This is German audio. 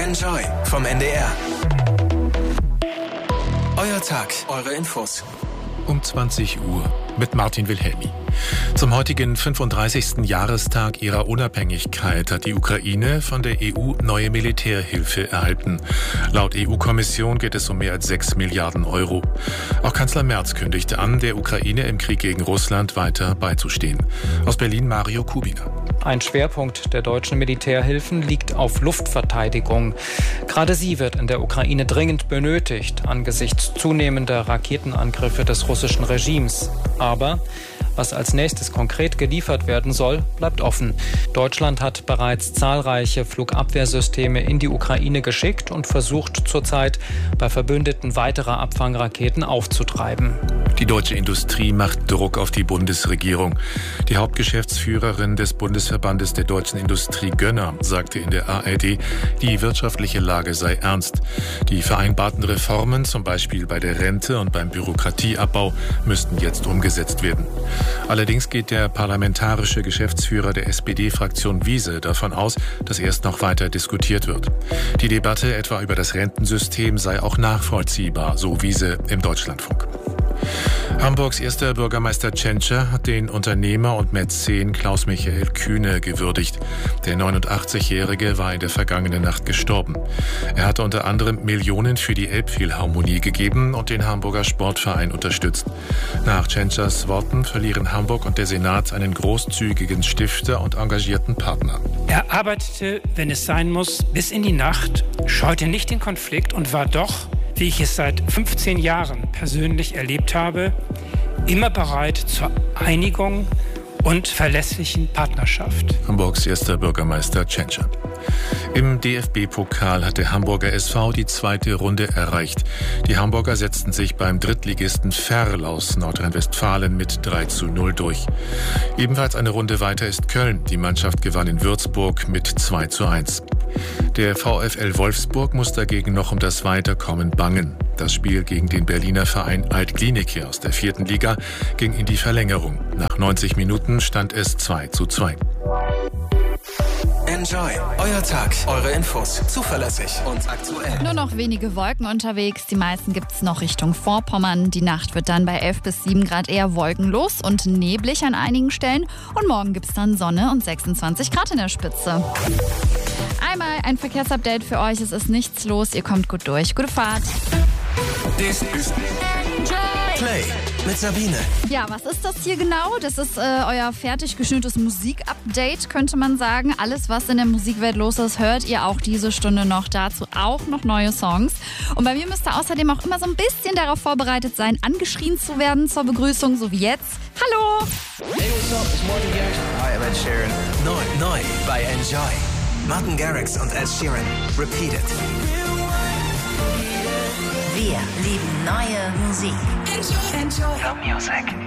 Enjoy vom NDR. Euer Tag, eure Infos. Um 20 Uhr mit Martin Wilhelmi. Zum heutigen 35. Jahrestag ihrer Unabhängigkeit hat die Ukraine von der EU neue Militärhilfe erhalten. Laut EU-Kommission geht es um mehr als 6 Milliarden Euro. Auch Kanzler Merz kündigte an, der Ukraine im Krieg gegen Russland weiter beizustehen. Aus Berlin Mario Kubina. Ein Schwerpunkt der deutschen Militärhilfen liegt auf Luftverteidigung. Gerade sie wird in der Ukraine dringend benötigt, angesichts zunehmender Raketenangriffe des russischen Regimes. Aber was als nächstes konkret geliefert werden soll, bleibt offen. Deutschland hat bereits zahlreiche Flugabwehrsysteme in die Ukraine geschickt und versucht zurzeit, bei Verbündeten weitere Abfangraketen aufzutreiben. Die deutsche Industrie macht Druck auf die Bundesregierung. Die Hauptgeschäftsführerin des Bundesverbandes der deutschen Industrie Gönner sagte in der ARD, die wirtschaftliche Lage sei ernst. Die vereinbarten Reformen, zum Beispiel bei der Rente und beim Bürokratieabbau, müssten jetzt umgesetzt werden. Allerdings geht der parlamentarische Geschäftsführer der SPD-Fraktion Wiese davon aus, dass erst noch weiter diskutiert wird. Die Debatte etwa über das Rentensystem sei auch nachvollziehbar, so Wiese im Deutschlandfunk. Hamburgs erster Bürgermeister Tschentscher hat den Unternehmer und Mäzen Klaus-Michael Kühne gewürdigt. Der 89-Jährige war in der vergangenen Nacht gestorben. Er hatte unter anderem Millionen für die Elbphilharmonie gegeben und den Hamburger Sportverein unterstützt. Nach Tschentschers Worten verlieren Hamburg und der Senat einen großzügigen Stifter und engagierten Partner. Er arbeitete, wenn es sein muss, bis in die Nacht, scheute nicht den Konflikt und war doch, wie ich es seit 15 Jahren persönlich erlebt habe, immer bereit zur Einigung und verlässlichen Partnerschaft. Hamburgs erster Bürgermeister Tschentscher. Im DFB-Pokal hat der Hamburger SV die zweite Runde erreicht. Die Hamburger setzten sich beim Drittligisten Verl aus Nordrhein-Westfalen mit 3:0 durch. Ebenfalls eine Runde weiter ist Köln. Die Mannschaft gewann in Würzburg mit 2:1. Der VfL Wolfsburg muss dagegen noch um das Weiterkommen bangen. Das Spiel gegen den Berliner Verein Alt-Glienicke aus der 4. Liga ging in die Verlängerung. Nach 90 Minuten stand es 2:2. Enjoy, euer Tag, eure Infos, zuverlässig und aktuell. Nur noch wenige Wolken unterwegs, die meisten gibt es noch Richtung Vorpommern. Die Nacht wird dann bei 11 bis 7 Grad eher wolkenlos und neblig an einigen Stellen. Und morgen gibt es dann Sonne und 26 Grad in der Spitze. Einmal ein Verkehrsupdate für euch, es ist nichts los, ihr kommt gut durch. Gute Fahrt. Das ist Play mit Sabine. Ja, was ist das hier genau? Das ist euer fertig geschnürtes Musikupdate, könnte man sagen. Alles, was in der Musikwelt los ist, hört ihr auch diese Stunde noch. Dazu auch noch neue Songs. Und bei mir müsst ihr außerdem auch immer so ein bisschen darauf vorbereitet sein, angeschrien zu werden zur Begrüßung, so wie jetzt. Hallo! Hey, what's up? It's Martin Garrix. Hi, I'm Ed Sheeran. Neu bei Enjoy. Martin Garrix und Ed Sheeran. Repeat it. Wir lieben neue Musik. Enjoy the music.